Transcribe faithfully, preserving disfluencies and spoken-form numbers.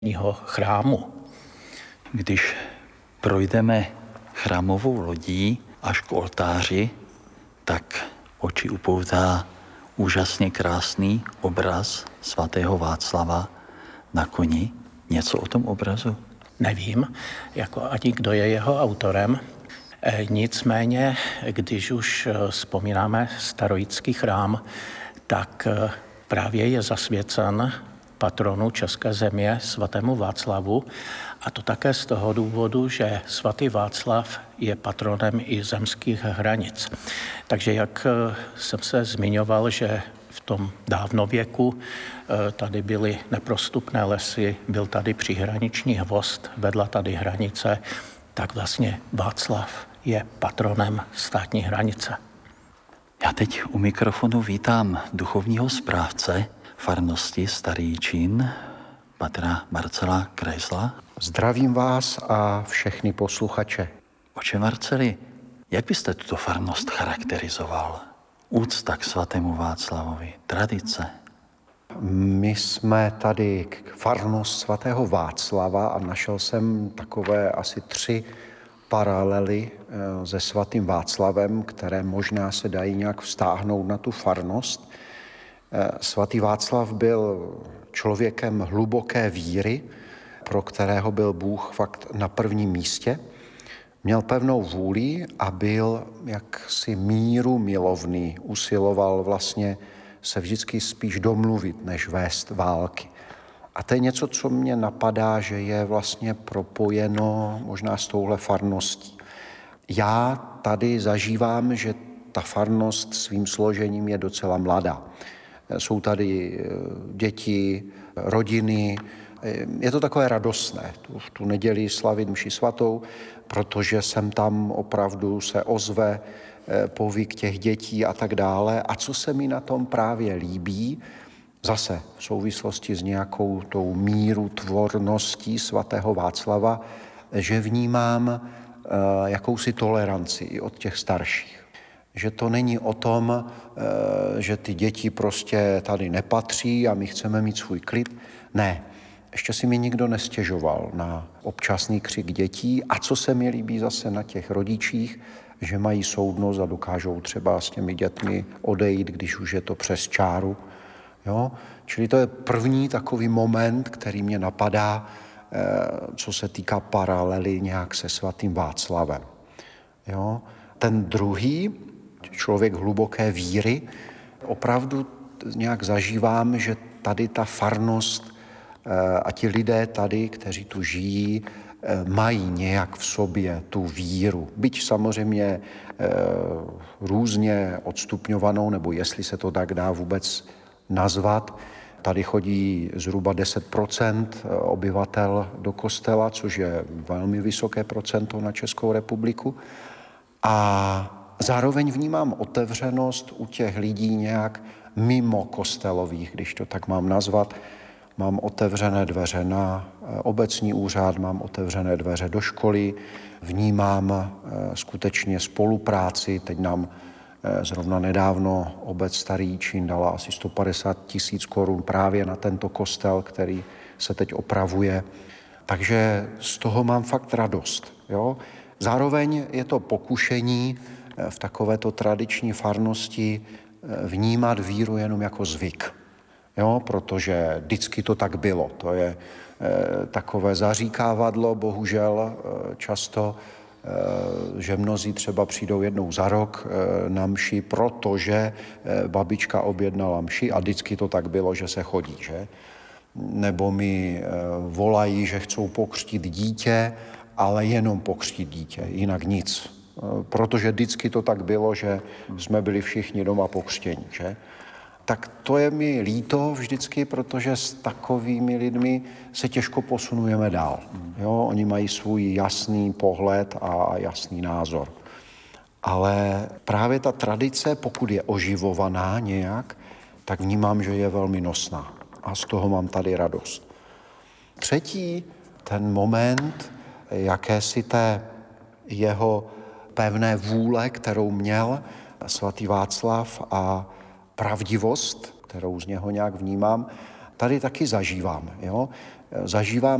chrámu. Když projdeme chrámovou lodí až k oltáři, tak oči upoutá úžasně krásný obraz svatého Václava na koni. Něco o tom obrazu? Nevím, jako ani kdo je jeho autorem. E, nicméně, když už vzpomínáme starojický chrám, tak právě je zasvěcen patronu české země svatému Václavu, a to také z toho důvodu, že svatý Václav je patronem i zemských hranic. Takže jak jsem se zmiňoval, že v tom dávnověku tady byly neprostupné lesy, byl tady příhraniční hvozd, vedla tady hranice, tak vlastně Václav je patronem státní hranice. Já teď u mikrofonu vítám duchovního správce farnosti Starý Jičín, patra Marcela Krejsla. Zdravím vás a všechny posluchače. Oče Marceli, jak byste tuto farnost charakterizoval? Úcta k svatému Václavovi, tradice. My jsme tady k farnost svatého Václava a našel jsem takové asi tři paralely se svatým Václavem, které možná se dají nějak vztáhnout na tu farnost. Svatý Václav byl člověkem hluboké víry, pro kterého byl Bůh fakt na prvním místě. Měl pevnou vůli a byl jaksi míru milovný. Usiloval vlastně se vždycky spíš domluvit, než vést války. A to je něco, co mě napadá, že je vlastně propojeno možná s touhle farností. Já tady zažívám, že ta farnost svým složením je docela mladá. Jsou tady děti, rodiny. Je to takové radostné tu, v tu neděli slavit mši svatou, protože jsem tam opravdu se ozve povyk těch dětí a tak dále. A co se mi na tom právě líbí, zase v souvislosti s nějakou tou míru tvorností svatého Václava, že vnímám jakousi toleranci i od těch starších. Že to není o tom, že ty děti prostě tady nepatří a my chceme mít svůj klid. Ne, ještě si mi nikdo nestěžoval na občasný křik dětí. A co se mi líbí zase na těch rodičích, že mají soudnost a dokážou třeba s těmi dětmi odejít, když už je to přes čáru. Jo? Čili to je první takový moment, který mě napadá, co se týká paralely nějak se svatým Václavem. Jo? Ten druhý, člověk hluboké víry, opravdu nějak zažívám, že tady ta farnost a ti lidé tady, kteří tu žijí, mají nějak v sobě tu víru. Byť samozřejmě různě odstupňovanou, nebo jestli se to tak dá vůbec nazvat. Tady chodí zhruba deset procent obyvatel do kostela, což je velmi vysoké procento na Českou republiku. A zároveň vnímám otevřenost u těch lidí nějak mimo kostelových, když to tak mám nazvat. Mám otevřené dveře na obecní úřad, mám otevřené dveře do školy, vnímám skutečně spolupráci. Teď nám zrovna nedávno obec Starý Jičín dala asi sto padesát tisíc korun právě na tento kostel, který se teď opravuje. Takže z toho mám fakt radost. Jo? Zároveň je to pokušení v takovéto tradiční farnosti vnímat víru jenom jako zvyk. Jo, protože vždycky to tak bylo. To je e, takové zaříkávadlo, bohužel e, často, e, že mnozí třeba přijdou jednou za rok e, na mši, protože e, babička objednala mši a vždycky to tak bylo, že se chodí, že? Nebo mi e, volají, že chcou pokřtít dítě, ale jenom pokřtít dítě, jinak nic. E, protože vždycky to tak bylo, že jsme byli všichni doma pokřtění, že? Tak to je mi líto vždycky, protože s takovými lidmi se těžko posunujeme dál. Jo? Oni mají svůj jasný pohled a jasný názor. Ale právě ta tradice, pokud je oživovaná nějak, tak vnímám, že je velmi nosná. A z toho mám tady radost. Třetí, ten moment jakési té jeho pevné vůle, kterou měl svatý Václav a pravdivost, kterou z něho nějak vnímám, tady taky zažívám. Jo? Zažívám